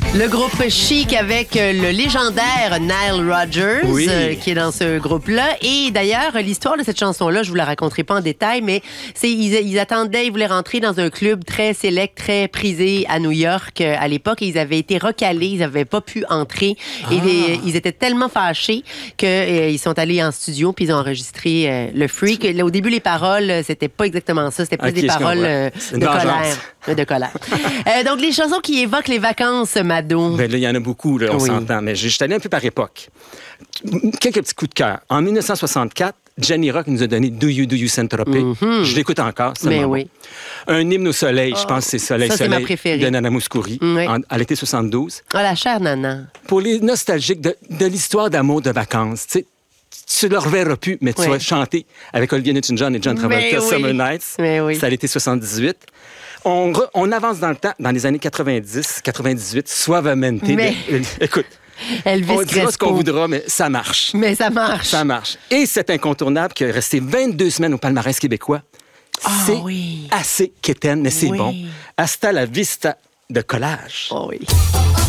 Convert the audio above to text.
Le groupe Chic avec le légendaire Nile Rodgers qui est dans ce groupe-là. Et d'ailleurs, l'histoire de cette chanson-là, je vous la raconterai pas en détail, mais ils attendaient, ils voulaient rentrer dans un club très sélect, très prisé à New York à l'époque et ils avaient été recalés, ils n'avaient pas pu entrer. Et ils étaient tellement fâchés qu'ils sont allés en studio puis ils ont enregistré le Freak. Là, au début, les paroles, c'était pas exactement ça, c'était plus des paroles de colère. Donc, les chansons qui évoquent les vacances, Mado. Ben là, il y en a beaucoup, là, on s'entend. Mais je suis allé un peu par époque. Quelques petits coups de cœur. En 1964, Jenny Rock nous a donné Do You Saint-Tropez. Je l'écoute encore. Mais oui. Un hymne au soleil, je pense que c'est Soleil, c'est ma préférée. de Nana Mouskouri, à l'été 72. Ah, la chère Nana. Pour les nostalgiques de l'histoire d'amour de vacances, tu sais, tu ne le reverras plus, mais tu vas chanter avec Olivia Newton-John et John Travolta, Summer Nights. C'est à l'été 78. On avance dans le temps, dans les années 90, 98, Suavemente. Écoute, Elvis on dira Crespo. ce qu'on voudra, mais ça marche. Mais ça marche. Ça marche. Et cet incontournable qui est resté 22 semaines au palmarès québécois, c'est assez quétaine, mais c'est bon. Hasta la vista de Collage. Oh oui.